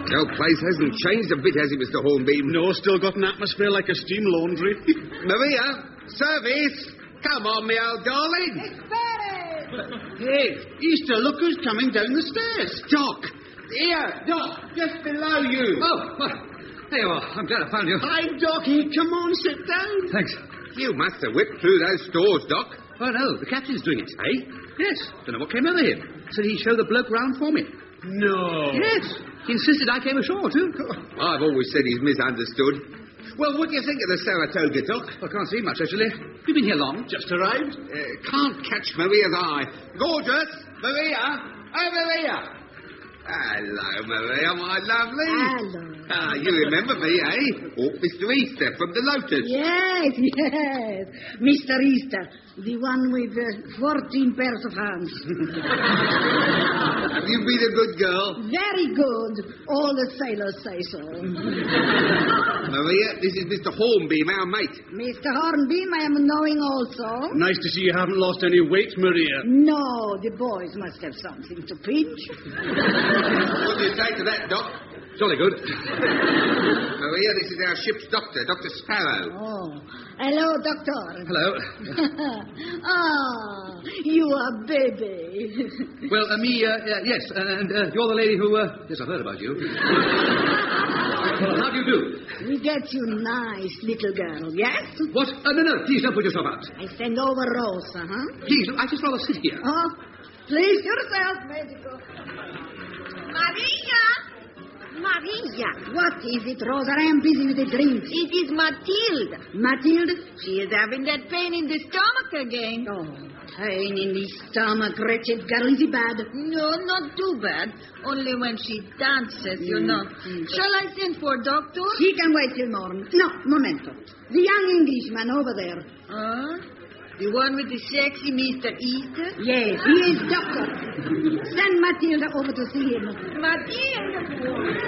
The old place hasn't changed a bit, has it, Mr. Hornbeam? No, still got an atmosphere like a steam laundry. Maria, service! Come on, me old darling. Hey, Easter, look who's coming down the stairs. Doc! Here, Doc, just below you. Oh, well, there you are. I'm glad I found you. Hi, Doc. Hey, come on, sit down. Thanks. You must have whipped through those stores, Doc. Oh, no, the captain's doing it. Eh? Yes. Don't know what came over him. Said he'd show the bloke round for me. No. Yes. He insisted I came ashore, too. I've always said he's misunderstood. Well, what do you think of the Saratoga, Doc? I can't see much, actually. You've been here long? Just arrived. Can't catch Maria's eye. Gorgeous! Maria! Oh, Maria! Hello, Maria, my lovely. Hello. You remember me, eh? Oh, Mr. Easter from the Lotus. Yes. Mr. Easter, the one with 14 pairs of hands. Have you been a good girl? Very good. All the sailors say so. Maria, this is Mr. Hornbeam, our mate. Mr. Hornbeam, I am knowing also. Nice to see you haven't lost any weight, Maria. No, the boys must have something to pinch. What do you say to that, Doc? Jolly good. Maria, this is our ship's doctor, Dr. Sparrow. Oh. Hello, Doctor. Hello. You are baby. Well, yes, and you're the lady who, yes, I've heard about you. Well, how do you do? We get you nice little girl, yes? What? No, please don't put yourself out. I send over Rosa, huh? Please, I just rather sit here. Oh, please yourself, Medico. Maria! What is it, Rosa? I am busy with the drinks. It is Mathilde. Mathilde? She is having that pain in the stomach again. Oh, pain in the stomach, wretched girl. Is it bad? No, not too bad. Only when she dances, you know. Shall I send for a doctor? She can wait till morning. No, momento. The young Englishman over there. The one with the sexy Mr. Easter? Yes, he is doctor. Send Matilda over to see him. Matilda!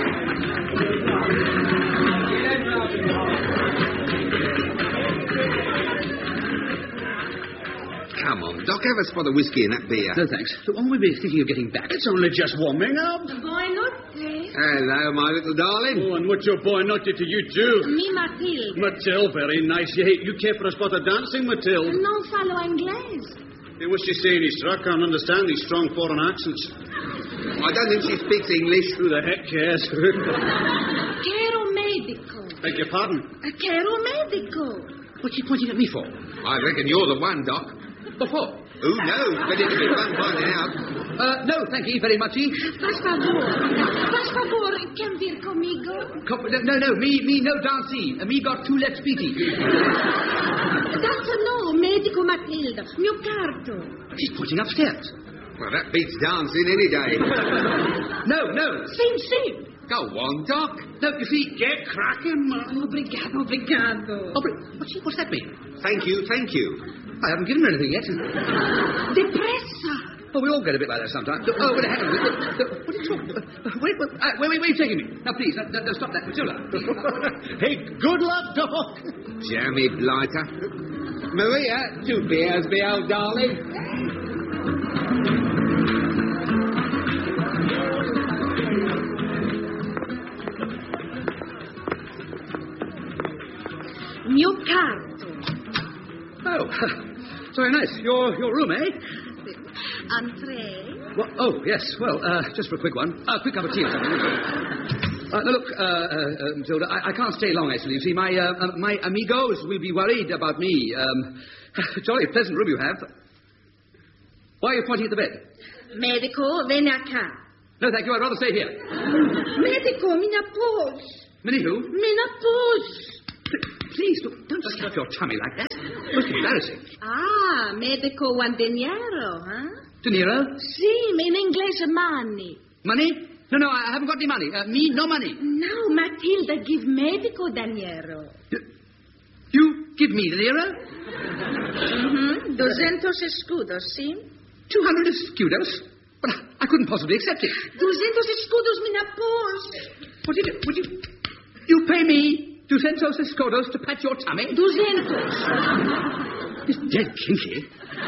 Come on, Doc, have a spot of whiskey in that beer. No, thanks. Look, when will we be thinking of getting back? It's only just warming up. Why not, please? Hello, my little darling. Oh, and what your boy not did to you, too. Me, Mathilde. Mathilde, very nice. You care for a spot of dancing, Mathilde? Non falo inglés. Hey, what's she saying, Easter? I can't understand these strong foreign accents. I don't think she speaks English. Who the heck cares? Quero médico. Beg your pardon? Quero médico. What's she pointing at me for? I reckon you're the one, Doc. What for? Who knows? But it'll be fun by now. No, thank you very much. Faz favor, quer vir comigo? No, me no dancing. Me got two left feety. That's no, médico Matilda. Mio carto. She's pointing upstairs. Well, that beats dancing any day. No. Sim. Go on, Doc. No, you see... Get cracking, man. Obrigado. What's that mean? Thank you. I haven't given her anything yet. Depressa. Oh, we all get a bit like that sometimes. Oh, wait, hang on. What are you talking about? Wait, where are you taking me? Now, please, stop that. Matilda. Hey, good luck, Doc. Jammy blighter. Maria, 2 beers, me old darling. Mio carto. Oh, very nice. Your room, eh? Entree. Well, oh, yes. Well, just for a quick one. A quick cup of tea or something. Now, look, Matilda, I can't stay long, actually. You see, my amigos will be worried about me. Jolly pleasant room you have. Why are you pointing at the bed? Medico, ven acá. No, thank you. I'd rather stay here. Medico, menopause. Minnie who? Menopause. Please, don't slap your tummy like that. Most embarrassing. Medico want dinero, huh? Dinero? Sì, in English, money. Money? No, I haven't got any money. Me, no money. No, Matilda give Medico dinero. You give me dinero? 200 escudos, sí? 200 escudos? But I couldn't possibly accept it. 200 escudos, menopause. What did you pay me 200 escudos to pat your tummy? 200. It's dead kinky.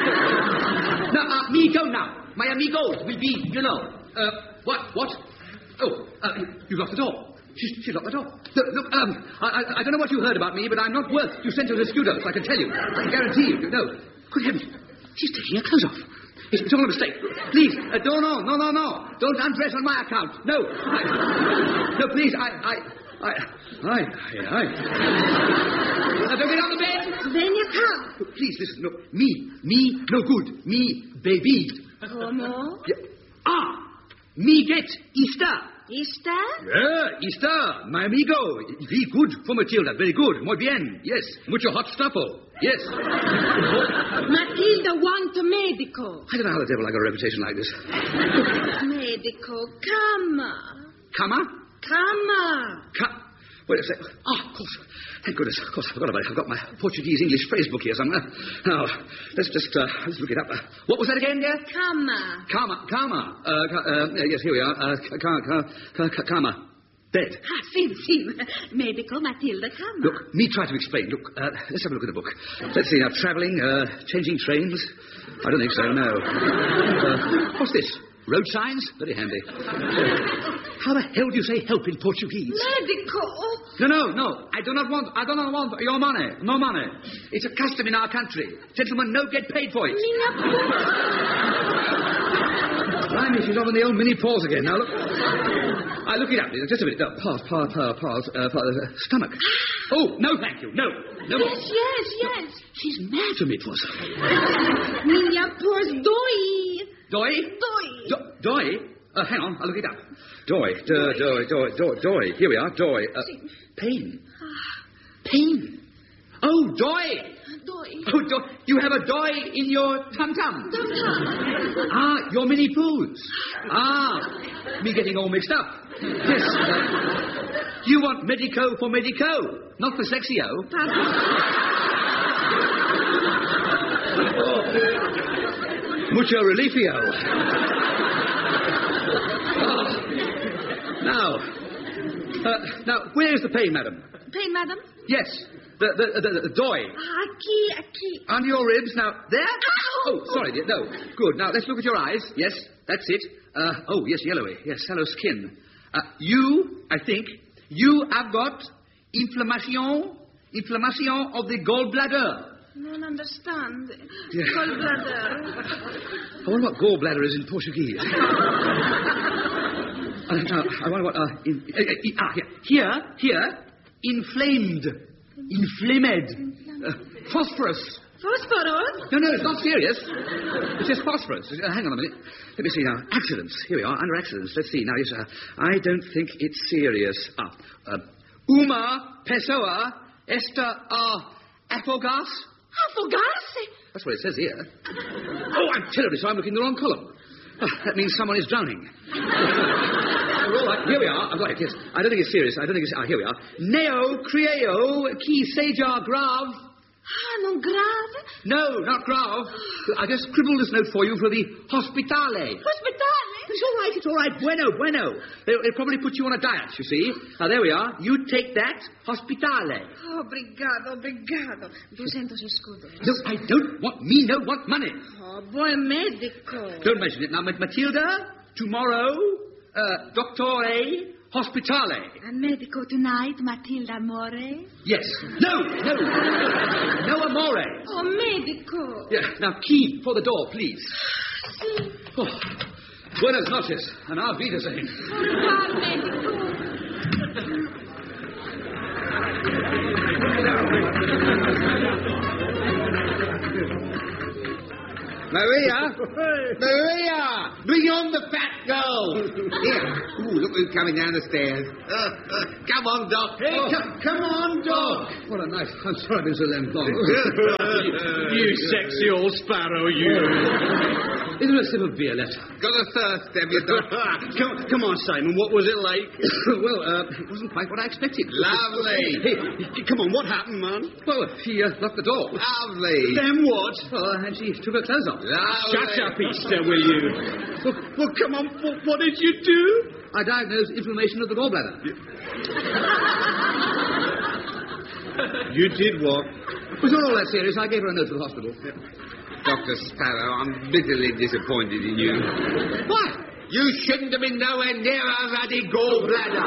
Now, me go now. My amigos will be, What? Oh, you locked the door. She locked the door. Look, I don't know what you heard about me, but I'm not worth 2 cents of mosquitoes, I can tell you. I can guarantee you. No. Good heavens. She's taking her clothes off. It's all a mistake. Please, no. Don't undress on my account. No. No, please, Aye. Don't get on the bed. Then you come. Look, please, listen. Look, me, no good. Me, baby. Como? Yeah. Me get Easter. Easter? Yeah, Easter, my amigo. Very good for Matilda, very good. Muy bien, yes. Mucho hot stuffo, yes. Matilda want a medico. I don't know how the devil I got a reputation like this. Medico, cama. Cama? Cama. Wait a sec. Oh, of course. Thank goodness. Of course, I forgot about it. I've got my Portuguese-English phrase book here somewhere. Now, let's look it up. What was that again, dear? Cama. Yes, here we are. Cama. Bed. Sim. Medico, Matilda, cama. Look, me try to explain. Look, let's have a look at the book. Let's see now. Travelling, changing trains. I don't think so, no. What's this? Road signs? Very handy. How the hell do you say help in Portuguese? Medico. No. I do not want your money. No money. It's a custom in our country. Gentlemen no get paid for it. Blimey, she's on the old mini pause again. Now look. I look it up. Just a minute. No, pause. Stomach. Oh, no, thank you. No. Yes. She's mad to me, Puss. Minha pos doi. Doi? Hang on, I'll look it up. Doi. Here we are, doi. Pain. Pain. Oh, doi. Oh, doi. You have a doi in your tum-tum. Your mini poos. Me getting all mixed up. Yes. You want medico for medico, not for sexio. Mucho relifio. Now, where is the pain, madam? Pain, madam? Yes, the doi. Aqui. Under your ribs. Now, there? Ow! Oh, sorry, dear. No. Good. Now, let's look at your eyes. Yes, that's it. Yes, yellowy. Yes, sallow skin. I think, you have got inflammation of the gallbladder. I don't understand. Yeah. Gallbladder. I wonder what gallbladder is in Portuguese. I wonder what... Here, inflamed. Phosphorus. Phosphorus? No, it's not serious. It says phosphorus. Hang on a minute. Let me see now. Accidents. Here we are, under accidents. Let's see. Now, yes, I don't think it's serious. Uma pessoa está afogas. Afogarse? That's what it says here. Oh, I'm terribly sorry. I'm looking in the wrong column. That means someone is drowning. All right, here we are. I've got it, yes. I don't think it's serious. Here we are. Neo creo qui seja grave. Non grave? No, not grave. I just scribbled this note for you for the hospitale. Hospitale? It's all right. Bueno. They'll probably put you on a diet, you see. Now, there we are. You take that, hospitale. Obrigado. 200 escudos. No, I don't want money. Oh, buon medico. Don't mention it. Now, Matilda, tomorrow, doctore, hospitale. A medico tonight, Matilda Amore? Yes. No, amore. Oh, medico. Yeah, now, key for the door, please. Si. Oh. Buenas noches, and auf Wiedersehen. Medico. Maria, bring on the fat girl. Here. Ooh, look who's coming down the stairs. Come on, Doc. Hey, come on, Doc. What a nice... I'm sorry I've been so damn long. You sexy old sparrow, you. Is there a sip of beer left? Got a thirst, have you, Doc? Come on, Simon. What was it like? Well, it wasn't quite what I expected. Lovely. Hey, come on. What happened, man? Well, she locked the door. Lovely. Then what? And she took her clothes off. Lovely. Shut up, Easter, will you? Well, come on. What did you do? I diagnosed inflammation of the gallbladder. You did what? It was not all that serious. I gave her a note to the hospital. Dr. Sparrow, I'm bitterly disappointed in you. Why? You shouldn't have been nowhere near a ruddy gallbladder.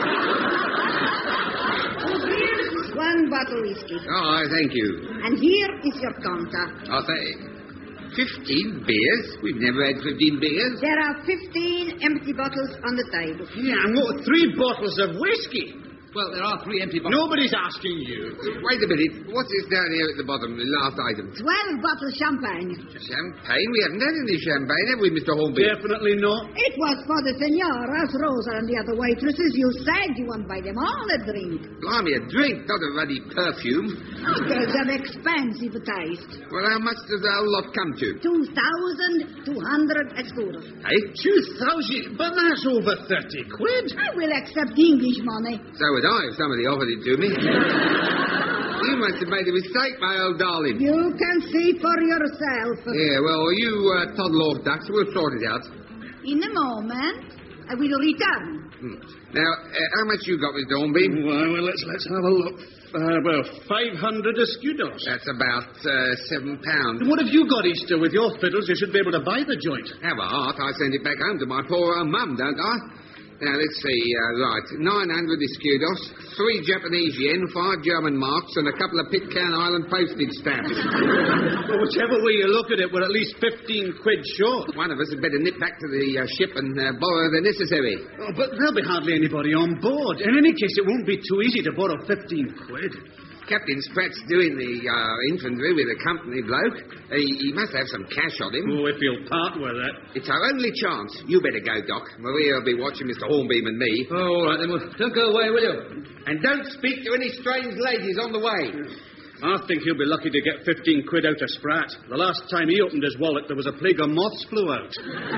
Here's one bottle whiskey. Oh, thank you. And here is your counter. I'll say 15 beers? We've never had 15 beers. There are 15 empty bottles on the table. Yeah, and what, 3 bottles of whiskey? Well, there are 3 empty bottles. Nobody's asking you. Wait a minute. What's this down here at the bottom, the last item? 12 bottles champagne. Champagne? We haven't had any champagne, have we, Mr. Hornby? Definitely not. It was for the senoras, Rosa, and the other waitresses. You said you won't buy them all a drink. Blimey, a drink, not a ruddy perfume. There's an expensive taste. Well, how much does the whole lot come to? 2,200 escudos. Eh? 2,000? But that's over 30 quid. I will accept English money. So would I if somebody offered it to me. You must have made a mistake, my old darling. You can see for yourself. Yeah, well, you toddle off, Dux. We'll sort it out. In a moment, I will return. Now, how much you got, Mr. Hornby? Well, let's have a look. 500 escudos. That's about £7. What have you got, Easter? With your fiddles, you should be able to buy the joint. Have a heart. I send it back home to my poor old mum, don't I? Now, let's see. Right. 900 escudos, 3 Japanese yen, 5 German marks, and a couple of Pitcairn Island postage stamps. Well, whichever way you look at it, we're at least 15 quid short. One of us had better nip back to the ship and borrow the necessary. Oh, but there'll be hardly anybody on board. In any case, it won't be too easy to borrow 15 quid. Captain Spratt's doing the infantry with a company bloke. He must have some cash on him. Oh, if he'll part with it. It's our only chance. You better go, Doc. Maria will be watching Mr. Hornbeam and me. Oh, all right, then. Well, don't go away, will you? And don't speak to any strange ladies on the way. I think he'll be lucky to get 15 quid out of Spratt. The last time he opened his wallet, there was a plague of moths flew out.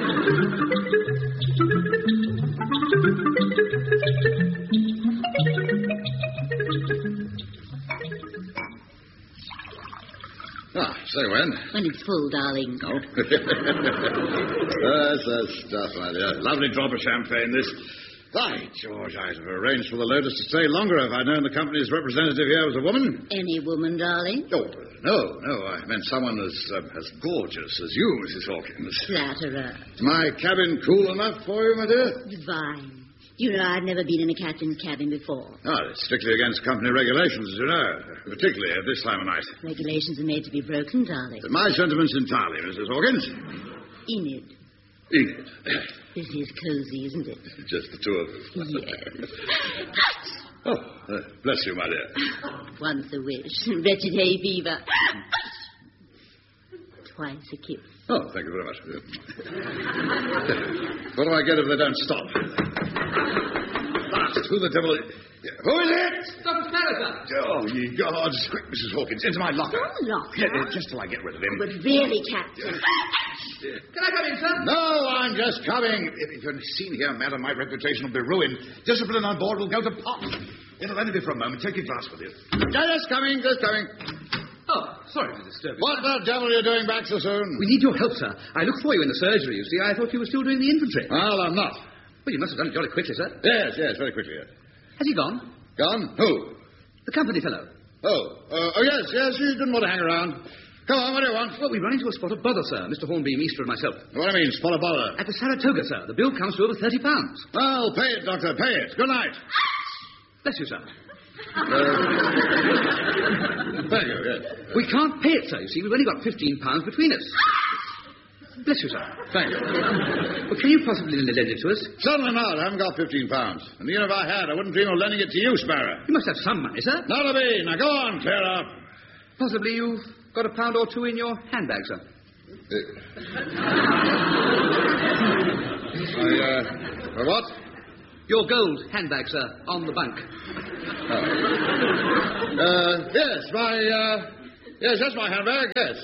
Say when? When it's full, darling. Oh. That's the stuff, my dear. Lovely drop of champagne, this. By George, I'd have arranged for the Lotus to stay longer if I'd known the company's representative here was a woman. Any woman, darling? Oh, no. I meant someone as gorgeous as you, Mrs. Hawkins. Flatterer. Is my cabin cool enough for you, my dear? Divine. You know, I've never been in a captain's cabin before. Oh, it's strictly against company regulations, as you know, particularly at this time of night. Regulations are made to be broken, darling. But my sentiments entirely, Mrs. Hawkins. Enid. Enid. This is cozy, isn't it? Just the two of us. Yes. Oh, bless you, my dear. Once a wish. Wretched hay fever. Twice a kiss. Oh, thank you very much. What do I get if they don't stop? Blast, who the devil is... Who is it? Dr. Sparrow, sir. Oh, ye gods. Quick, Mrs. Hawkins, into my locker. Oh, locker? Yeah, just till I get rid of him. But really, Captain. Can I come in, sir? No, I'm just coming. If you're seen here, madam, my reputation will be ruined. Discipline on board will go to pot. It'll only be for a moment. Take your glass with you. Just coming. Oh, sorry to disturb you. What the devil are you doing back so soon? We need your help, sir. I looked for you in the surgery, you see. I thought you were still doing the infantry. Well, I'm not. Well, you must have done it jolly quickly, sir. Yes, very quickly. Yes. Has he gone? Gone? Who? The company fellow. Yes, he didn't want to hang around. Come on, what do you want? Well, we run into a spot of bother, sir. Mr. Hornbeam, Easter, and myself. What do you mean, spot of bother? At the Saratoga, sir. The bill comes to over £30. Well, pay it, Doctor, pay it. Good night. Bless you, sir. Thank you, yes. We can't pay it, sir. You see, we've only got £15 between us. Bless you, sir. Thank you. Well, can you possibly lend it to us? Certainly not. I haven't got £15. And even if I had, I wouldn't dream of lending it to you, Sparrow. You must have some money, sir. Not a me. Now go on, clear up. Possibly you've got £1 or two in your handbag, sir. What? Your gold handbag, sir, on the bunk. Yes, that's my handbag, yes.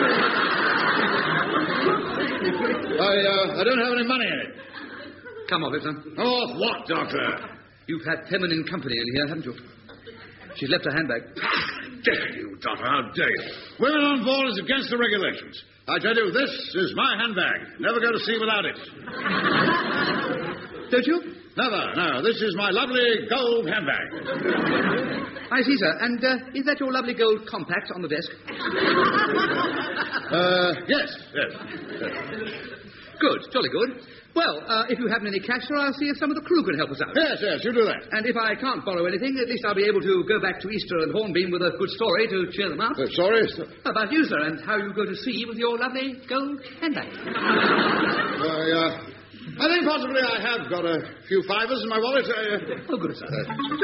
I don't have any money in it. Come off it, sir. Off what, Doctor? You've had feminine company in here, haven't you? She's left her handbag. Dare you, Doctor, how dare you? Women on board is against the regulations. I tell you, this is my handbag. Never go to sea without it. Don't you? Never, no. This is my lovely gold handbag. I see, sir. And is that your lovely gold compact on the desk? Yes. Good, jolly good. Well, if you haven't any cash, sir, I'll see if some of the crew can help us out. Yes, you do that. And if I can't borrow anything, at least I'll be able to go back to Easter and Hornbeam with a good story to cheer them up. Sorry? About you, sir, and how you go to sea with your lovely gold handbag. I think possibly I have got a few fivers in my wallet. Oh, good, sir.